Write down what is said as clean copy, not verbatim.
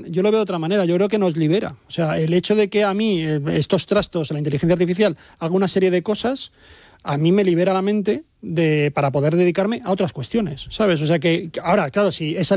yo lo veo de otra manera. Yo creo que nos libera. O sea, el hecho de que a mí estos trastos, la inteligencia artificial, haga una serie de cosas, a mí me libera la mente para poder dedicarme a otras cuestiones, ¿sabes? O sea que ahora, claro, si esa